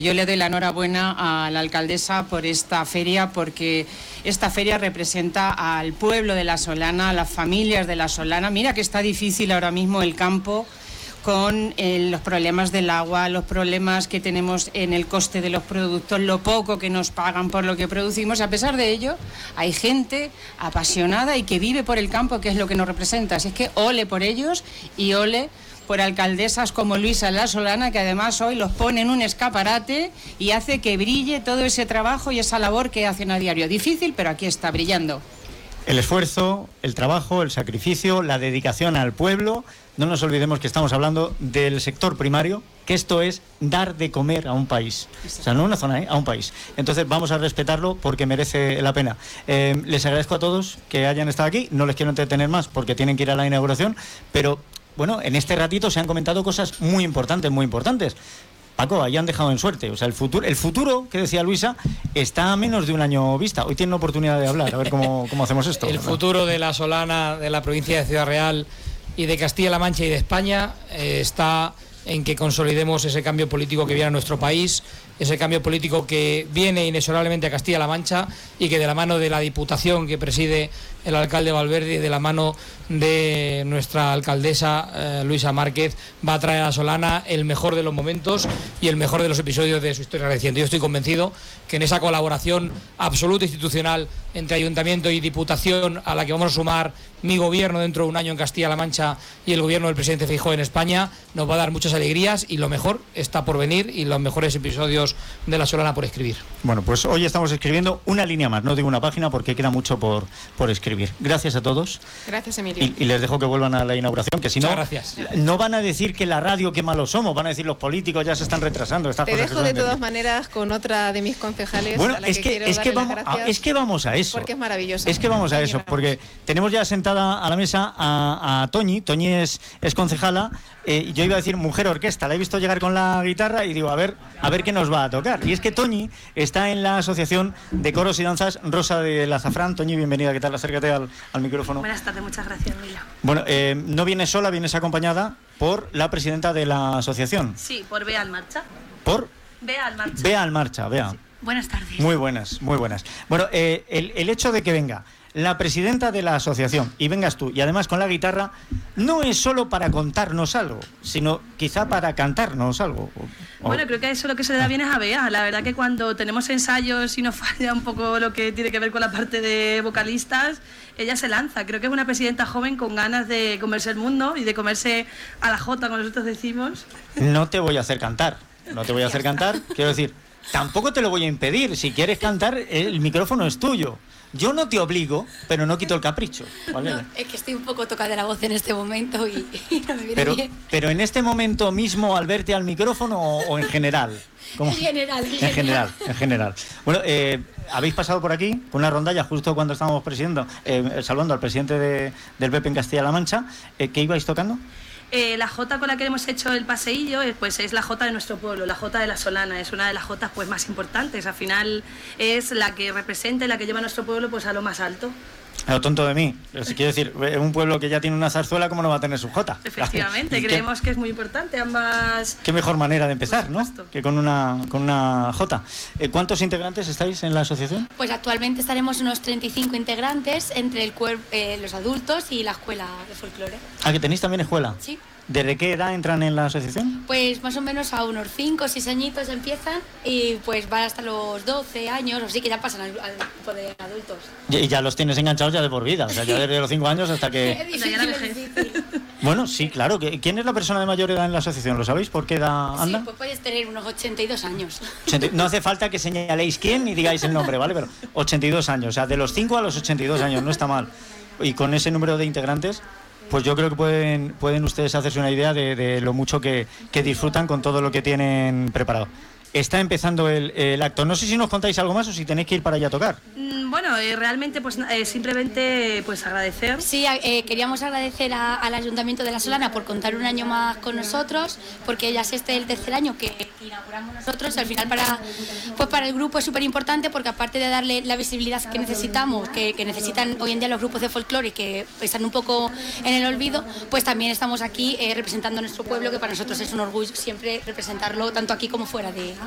Yo le doy la enhorabuena a la alcaldesa por esta feria, porque esta feria representa al pueblo de La Solana, a las familias de La Solana. Mira que está difícil ahora mismo el campo con los problemas del agua, los problemas que tenemos en el coste de los productos, lo poco que nos pagan por lo que producimos. A pesar de ello, hay gente apasionada y que vive por el campo, que es lo que nos representa. Así es que ole por ellos y ole por alcaldesas como Luisa La Solana, que además hoy los pone en un escaparate y hace que brille todo ese trabajo y esa labor que hacen a diario. Difícil, pero aquí está brillando. El esfuerzo, el trabajo, el sacrificio, la dedicación al pueblo. No nos olvidemos que estamos hablando del sector primario, que esto es dar de comer a un país. O sea, no una zona, a un país. Entonces vamos a respetarlo porque merece la pena. Les agradezco a todos que hayan estado aquí. No les quiero entretener más porque tienen que ir a la inauguración, pero bueno, en este ratito se han comentado cosas muy importantes, muy importantes. Paco, ahí han dejado en suerte. O sea, el futuro, que decía Luisa, está a menos de un año vista. Hoy tienen oportunidad de hablar, a ver cómo hacemos esto. El futuro de La Solana, de la provincia de Ciudad Real y de Castilla-La Mancha y de España está en que consolidemos ese cambio político que viene a nuestro país, ese cambio político que viene inexorablemente a Castilla-La Mancha y que de la mano de la Diputación que preside el alcalde Valverde y de la mano de nuestra alcaldesa Luisa Márquez va a traer a La Solana el mejor de los momentos y el mejor de los episodios de su historia reciente. Yo estoy convencido que en esa colaboración absoluta institucional entre Ayuntamiento y Diputación, a la que vamos a sumar mi gobierno dentro de un año en Castilla-La Mancha y el gobierno del presidente Feijóo en España, nos va a dar muchas alegrías y lo mejor está por venir y los mejores episodios de La Solana por escribir. Bueno, pues hoy estamos escribiendo una línea más, no digo una página porque queda mucho por escribir. Gracias a todos. Gracias, Emilio. Y les dejo que vuelvan a la inauguración, que si no, gracias. No van a decir que la radio qué malos somos, van a decir los políticos ya se están retrasando. Te dejo de todas maneras con otra de mis concejales. Bueno, a la es que vamos a eso. Porque es maravilloso. Es que vamos a eso, porque tenemos ya sentada a la mesa a Toñi. Toñi es concejala. Yo iba a decir mujer orquesta, la he visto llegar con la guitarra y digo, a ver qué nos va a tocar. Y es que Toñi está en la Asociación de Coros y Danzas Rosa del Azafrán. Toñi, bienvenida, ¿qué tal? Acércate al micrófono. Buenas tardes, muchas gracias, Mila. Bueno, no vienes sola, vienes acompañada por la presidenta de la asociación. Sí, por Bea al Marcha. ¿Por? Bea al Marcha. Bea al Marcha, Bea. Sí. Buenas tardes. Muy buenas. Bueno, el hecho de que venga la presidenta de la asociación y vengas tú, y además con la guitarra, no es solo para contarnos algo, sino quizá para cantarnos algo. Bueno, creo que eso lo que se le da bien es a Bea. La verdad que cuando tenemos ensayos y nos falla un poco lo que tiene que ver con la parte de vocalistas, ella se lanza. Creo que es una presidenta joven con ganas de comerse el mundo y de comerse a la jota, como nosotros decimos. No te voy a hacer cantar, quiero decir, tampoco te lo voy a impedir. Si quieres cantar, el micrófono es tuyo. Yo no te obligo, pero no quito el capricho, ¿vale? No, es que estoy un poco tocada de la voz en este momento y no me viene bien. Pero en este momento mismo, al verte al micrófono o en general. ¿Cómo? En general. Bueno, habéis pasado por aquí con una rondalla justo cuando estábamos saludando al presidente del PP en Castilla-La Mancha. ¿Qué ibais tocando? La jota con la que hemos hecho el paseillo pues es la jota de nuestro pueblo, la jota de La Solana. Es una de las jotas pues más importantes. Al final es la que representa y la que lleva a nuestro pueblo pues a lo más alto. A lo tonto de mí. Quiero decir, un pueblo que ya tiene una zarzuela, ¿cómo no va a tener su jota? Efectivamente, creemos que es muy importante ambas. Qué mejor manera de empezar, ¿no? Que con una jota. ¿Cuántos integrantes estáis en la asociación? Pues actualmente estaremos unos 35 integrantes entre los adultos y la escuela de folclore. ¿Ah, que tenéis también escuela? Sí. ¿Desde qué edad entran en la asociación? Pues más o menos a unos 5 o 6 añitos empiezan y pues van hasta los 12 años, o sí que ya pasan al grupo de adultos. Y ya los tienes enganchados ya de por vida, o sea, ya desde los 5 años hasta que... Es difícil. Bueno, sí, claro. ¿Quién es la persona de mayor edad en la asociación? ¿Lo sabéis? ¿Por qué edad anda? Sí, pues puedes tener unos 82 años. No hace falta que señaléis quién ni digáis el nombre, ¿vale? Pero 82 años, o sea, de los 5 a los 82 años, no está mal. Y con ese número de integrantes, pues yo creo que pueden ustedes hacerse una idea de lo mucho que disfrutan con todo lo que tienen preparado. Está empezando el acto. No sé si nos contáis algo más o si tenéis que ir para allá a tocar. Bueno, realmente pues simplemente pues agradecer. Sí, queríamos agradecer al Ayuntamiento de La Solana por contar un año más con nosotros, porque ya es el tercer año que inauguramos nosotros. Al final para el grupo es súper importante porque aparte de darle la visibilidad que necesitamos, que necesitan hoy en día los grupos de folclore que están un poco en el olvido, pues también estamos aquí representando a nuestro pueblo, que para nosotros es un orgullo siempre representarlo tanto aquí como fuera de